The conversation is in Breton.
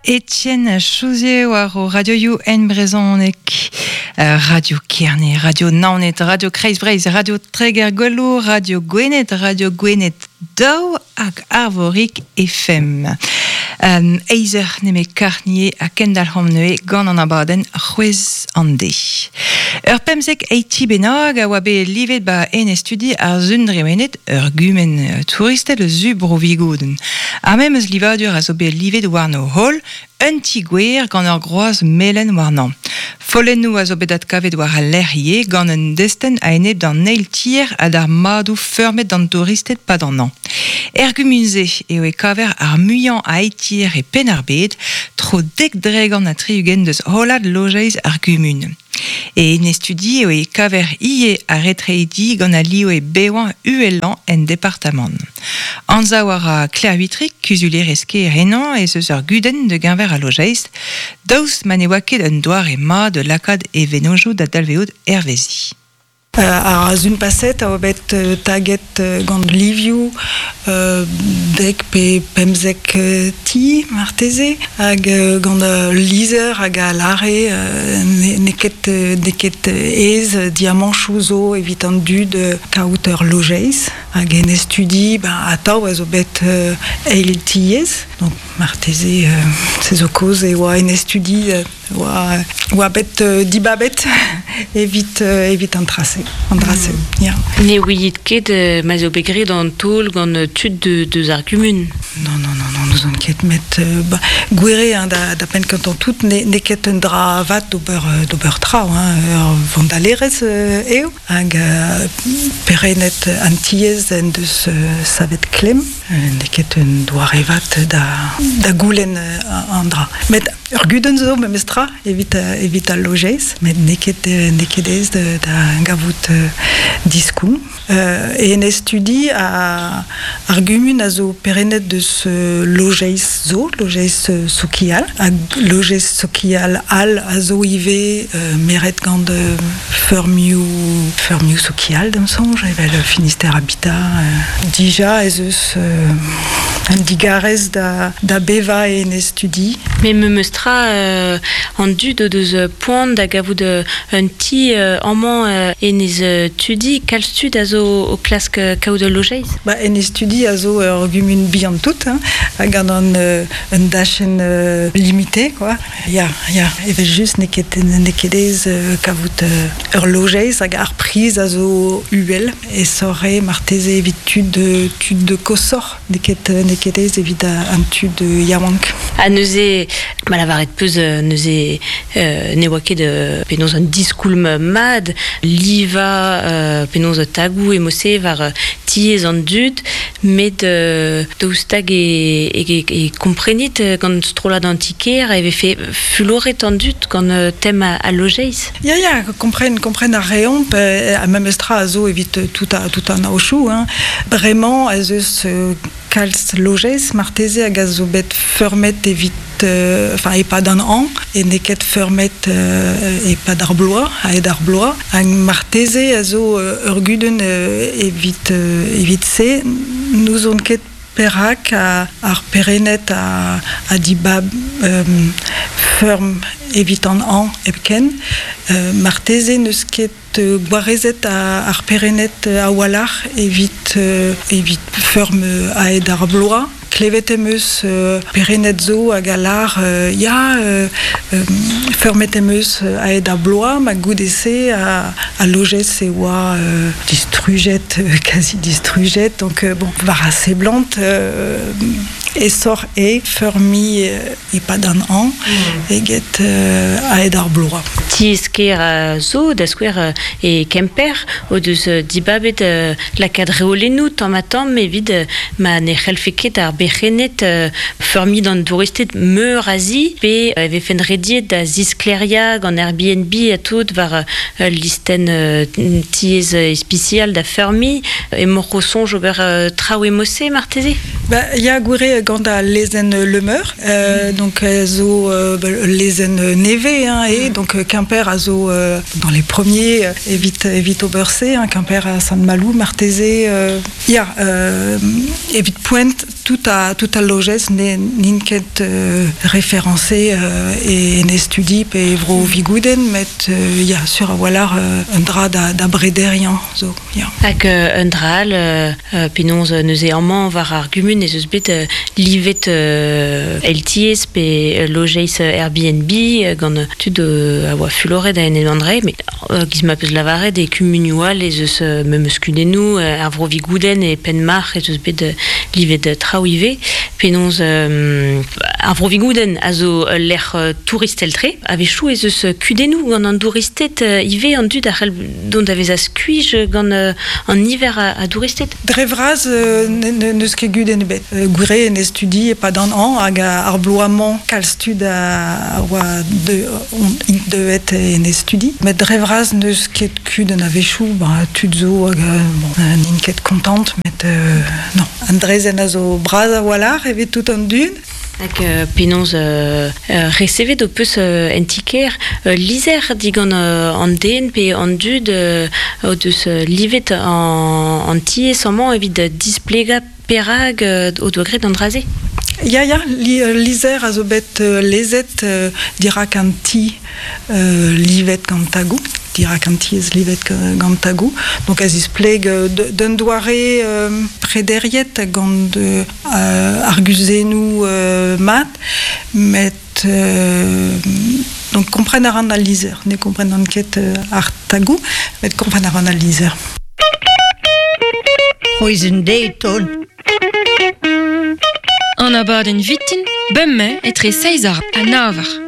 Etienne Chouzier war o Radio You en brezonek, Radio Kearney, Radio Naonet, Radio Kreisbreiz, Radio Treger Golo, Radio Gwenet Dau hag Arvorik FM. Eizer neme karnier a kendal homneue gant an abaden c'hwez an de. Ur pemzek eiti benag a oa be livet ba en estudi ar zundremenet ur gumen touristel zu brovigouden. A mem eus livadur a zo be livet war no hol, un ti gwer gant ur groaz melen war nan. Follen nou a zo bedat kavet war a lerrie gant un desten a enep d'an neil tir a d'ar madou fermet d'an touristet pa d'an an. Ergumunze eo e kaver ar muian a eitir e pen ar bed, tro dek dregan a triugen deus holad lojeiz ar gumun. E en estudi eo e kaver ie a retreidi gant a lio e beoan uelan en departament. Anza war a Claire Huitrik, kuzuler eske renan e zeus ur guden de genver a lojeiz, daoust man e waket un doar e ma de lakad e venojou da dalveout ervezi. Ar zun paset a oa bet taget gant livioù dek pe pemzek ti marteze hag gant lizer hag a lare neket ez diamanchou zo evit an dud kaout ur lojeiz hag en estudi atav a zo bet eil tiez donc marteze se zo koz e oa en estudi oa bet dibabet evit an trase. Ja. Ne ouiet ket ma zo begret an tol gant tud deus ar gumun. Non, nous on ket met gwere da pen kanton tout ne ket un dra vat d'ober trao, vandalerez eo, hag perenet antiez en deus savet klem, ne ket un doare vat da goulen an dra. Met ur guden zo memestra evit al lojeiz, met ne ket ez da gavout diskoun. E en estudi ar gumun a zo perenet deus lojeiz zo, lojeiz sokial. Hag lojeiz sokial al a zo ive meret gant fermioù sokial d'am sonj, evel Finisterre Habitat. Dija ez eus an digarez da beva en estudi. Me meustra an dud o deus poan da gavout un ti amman en ez tudi, kal stud a zo o klask kaout de lojeiz? En estudi a zo ur gumun bihan tout, hag an un dachen limité, quoi. Ya, evel just ne ket ez kavout ur lojeiz hag ar priz a zo uel e sorre marteze evit tud de kosor, ne ket ez evit an tud yaouank. A neuze, malavaret peus neuze ne oa ket penoz an diskoulm mad, liva penoz tagou e mosse var tiez an dud, met daoustag e komprenit gant strolad an tiker eve fe fuloret an dud gant tem a lojeiz. Ya, kompren ar reomp, a memestra a zo evit tout an aochou, bremañ a zeus kalz lojeiz marteze hag a zo bet fermet evit e pad an an, e neket fermet e pad ar bloa, a ed ar bloa. Hag marteze a zo ur guden evit se, nous on ket perak ar perenet a dibab ferm evit an epken. Marteze neus ket boarezet ar perenet a walar evit ferm a ed ar bloa. Klevet emeus perenet zo hag a lar fermet emeus a ed ar bloa, ma goudese a lojez e oa distrujet, quasi distrujet, donc var a seblant e sor fermi e pad an an, eget a ed ar bloa. Ti esker a zo da skwer e kemper o deus dibabet lakad reolennoù tamm evit ma ne c'hellfeket ar bechenet fermi d'an touristet meur azi pe eve fen rediet da ziskleria gant Airbnb a tout var listen tiez especial da fermi e morro sonj ober traoù e mosse marteze? Ya gwere gant a lezen lemeur, donc zo lezen neve, hein, et donc Quimper a zo dans les premiers évite Aubersay, hein, Quimper à Saint-Malou, Martézé, évite Pointe, tout à logès n'inket référencé et n'estudie et vro vigouden met sur voilà un drap d'abrédérien zo Ak un dral penons neuze amant var argument et eus bet livet LTS pe logis Airbnb gant tud a oa fulore da en André mais giz ma peus lavaret e kumunioal ez eus me skudenou ar vro vigouden e penmar ez eus bet livet traoive penons ar vro vigouden a zo l'er touristeltre ave chou ez eus kudenou gant an touristet ive an dud ar dont avez a skuij gant an hiver a touristet. Drevraz neus ket guden bet. Gwire en estudi e pas d'an an hag ar bloamant kal stud a oa de et en estudi. Met drevraz neus ket kuden a vechou, tud zo hag n'in ket kontant, met non. An drezen a zo braz a walar evet tout an dud. Ak penons recevet o peus entiker lizer digant an den pe an dud o deus livet an tiez amant evit displega perag o doa gret an draze. Lizer a zo bet lezet dirak an ti livet gant dirak an ti ez livet gant tagou. Donc az ispleg d'un doare prederiet gant arguzenou mat, met donc kompren a ran al lizer, ne kompren an ket ar tagou, met kompren a ran al lizer. Hoizen deiton. An abadenn vitin, bemme etre 6 ar a 9 ar.